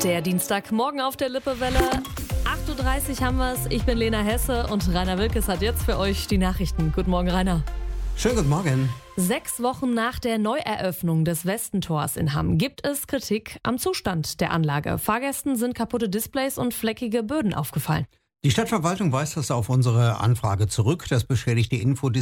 Der Dienstagmorgen auf der Lippewelle. 8.30 Uhr haben wir es. Ich bin Lena Hesse und Rainer Wilkes hat jetzt für euch die Nachrichten. Guten Morgen, Rainer. Schönen guten Morgen. 6 Wochen nach der Neueröffnung des Westentors in Hamm gibt es Kritik am Zustand der Anlage. Fahrgästen sind kaputte Displays und fleckige Böden aufgefallen. Die Stadtverwaltung weist das auf unsere Anfrage zurück. Das beschädigte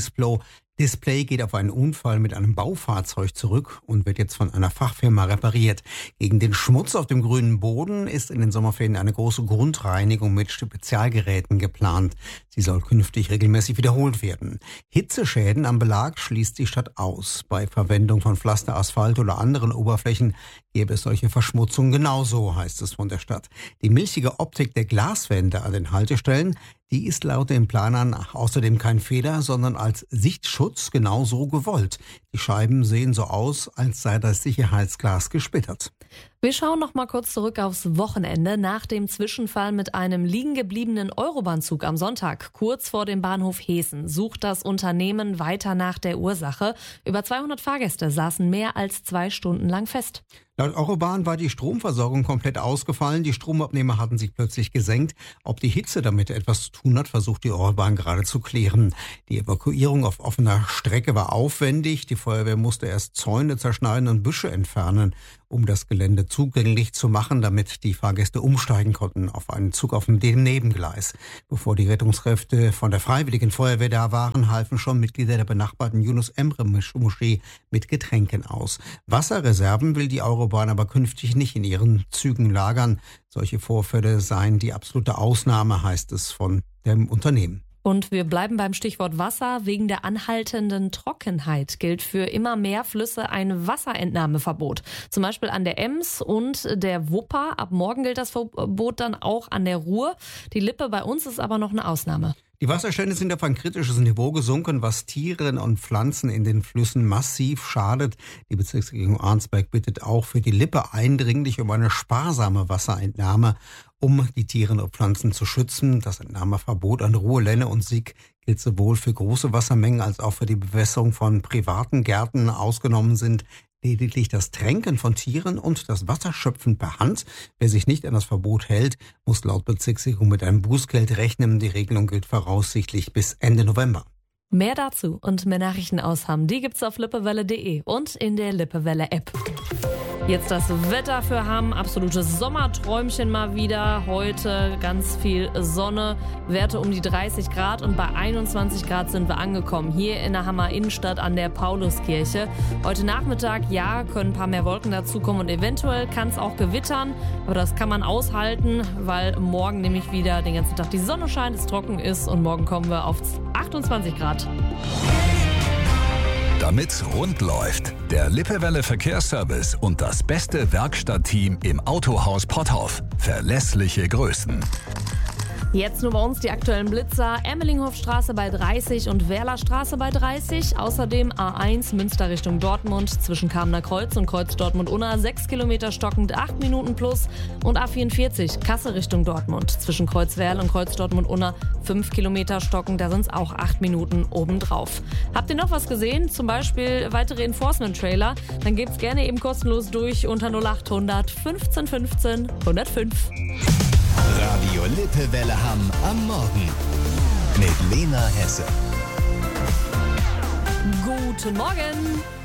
Infodisplay geht auf einen Unfall mit einem Baufahrzeug zurück und wird jetzt von einer Fachfirma repariert. Gegen den Schmutz auf dem grünen Boden ist in den Sommerferien eine große Grundreinigung mit Spezialgeräten geplant. Sie soll künftig regelmäßig wiederholt werden. Hitzeschäden am Belag schließt die Stadt aus. Bei Verwendung von Pflaster, Asphalt oder anderen Oberflächen gäbe es solche Verschmutzungen genauso, heißt es von der Stadt. Die milchige Optik der Glaswände an den Haltestellen, die ist laut den Planern außerdem kein Fehler, sondern als Sichtschutz genauso gewollt. Die Scheiben sehen so aus, als sei das Sicherheitsglas gesplittert. Wir schauen noch mal kurz zurück aufs Wochenende. Nach dem Zwischenfall mit einem liegen gebliebenen Eurobahnzug am Sonntag, kurz vor dem Bahnhof Heßen, sucht das Unternehmen weiter nach der Ursache. Über 200 Fahrgäste saßen mehr als 2 Stunden lang fest. Laut Eurobahn war die Stromversorgung komplett ausgefallen. Die Stromabnehmer hatten sich plötzlich gesenkt. Ob die Hitze damit etwas zu tun hat, versucht die Eurobahn gerade zu klären. Die Evakuierung auf offener Strecke war aufwendig. Die Feuerwehr musste erst Zäune zerschneiden und Büsche entfernen, um das Gelände zugänglich zu machen, damit die Fahrgäste umsteigen konnten auf einen Zug auf dem Nebengleis. Bevor die Rettungskräfte von der Freiwilligen Feuerwehr da waren, halfen schon Mitglieder der benachbarten Yunus-Emre-Moschee mit Getränken aus. Wasserreserven will die Eurobahn aber künftig nicht in ihren Zügen lagern. Solche Vorfälle seien die absolute Ausnahme, heißt es von dem Unternehmen. Und wir bleiben beim Stichwort Wasser. Wegen der anhaltenden Trockenheit gilt für immer mehr Flüsse ein Wasserentnahmeverbot. Zum Beispiel an der Ems und der Wupper. Ab morgen gilt das Verbot dann auch an der Ruhr. Die Lippe bei uns ist aber noch eine Ausnahme. Die Wasserstände sind auf ein kritisches Niveau gesunken, was Tieren und Pflanzen in den Flüssen massiv schadet. Die Bezirksregierung Arnsberg bittet auch für die Lippe eindringlich um eine sparsame Wasserentnahme, um die Tiere und Pflanzen zu schützen. Das Entnahmeverbot an Ruhr, Lenne und Sieg gilt sowohl für große Wassermengen als auch für die Bewässerung von privaten Gärten. Ausgenommen sind lediglich das Tränken von Tieren und das Wasserschöpfen per Hand. Wer sich nicht an das Verbot hält, muss laut Bezirksregierung mit einem Bußgeld rechnen. Die Regelung gilt voraussichtlich bis Ende November. Mehr dazu und mehr Nachrichten aus Hamm, die gibt's auf lippewelle.de und in der Lippewelle-App. Jetzt das Wetter für Hamm, absolutes Sommerträumchen mal wieder. Heute ganz viel Sonne, Werte um die 30 Grad und bei 21 Grad sind wir angekommen. Hier in der Hammer Innenstadt an der Pauluskirche. Heute Nachmittag, ja, können ein paar mehr Wolken dazukommen und eventuell kann es auch gewittern. Aber das kann man aushalten, weil morgen nämlich wieder den ganzen Tag die Sonne scheint, es trocken ist und morgen kommen wir auf 28 Grad. Damit's rund läuft, der Lippewelle Verkehrsservice und das beste Werkstattteam im Autohaus Potthoff. Verlässliche Größen. Jetzt nur bei uns die aktuellen Blitzer. Emmelinghofstraße bei 30 und Werlerstraße bei 30. Außerdem A1 Münster Richtung Dortmund zwischen Kamener Kreuz und Kreuz Dortmund-Unna 6 Kilometer stockend 8 Minuten plus. Und A44 Kassel Richtung Dortmund zwischen Kreuz Werl und Kreuz Dortmund-Unna 5 Kilometer stockend. Da sind es auch 8 Minuten obendrauf. Habt ihr noch was gesehen? Zum Beispiel weitere Enforcement-Trailer? Dann gebt's gerne eben kostenlos durch unter 0800 15 15 105. Radio Lippewelle Hamm am Morgen mit Lena Hesse. Guten Morgen!